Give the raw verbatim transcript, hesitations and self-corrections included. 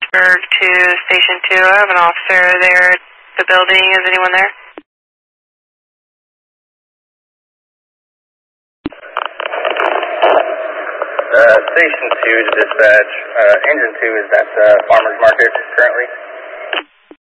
Pittsburgh to Station two. I have an officer there at the building. Is anyone there? Uh, Station two to dispatch. Uh, engine two is at the farmer's market currently.